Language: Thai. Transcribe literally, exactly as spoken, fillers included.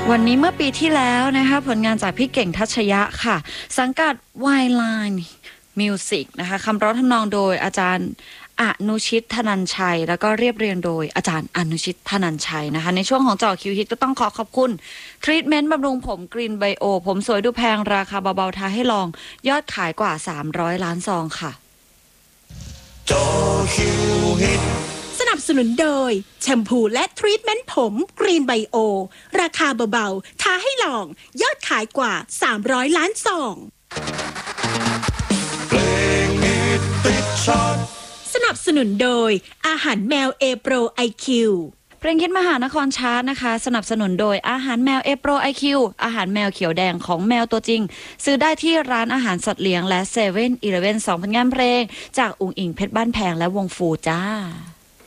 วันนี้เมื่อปีที่แล้วนะคะผลงานจากพี่เก่งทัชยะค่ะสังกัด Wildline Music นะคะคำร้องทำนองโดยอาจารย์อนุชิตธนัญชัยแล้วก็เรียบเรียงโดยอาจารย์อนุชิตธนัญชัยนะคะในช่วงของเจาะคิวฮิตก็ต้องขอขอบคุณทรีทเมนต์บำรุงผมกรีนไบโอผมสวยดูแพงราคาเบาๆท้าให้ลองยอดขายกว่าสามร้อยล้านซองค่ะเจาะคิวฮิตสนับสนุนโดยแชมพูและทรีทเมนต์ผมกรีนไบโอราคาเบาๆท้าให้ลองยอดขายกว่าสามร้อยล้านซองเพลงฮิตติดชาร์ตสนับสนุนโดยอาหารแมวเอโปรไอคิวเพลงฮิตมหานครชาร์ตนะคะสนับสนุนโดยอาหารแมวเอโปรไอคิวอาหารแมวเขียวแดงของแมวตัวจริงซื้อได้ที่ร้านอาหารสัตว์เลี้ยงและเซเว่นอีเลฟเว่นสองผลงานเพลงจากอุ๋งอิงเพชรบ้านแพงและวงฟูจ้า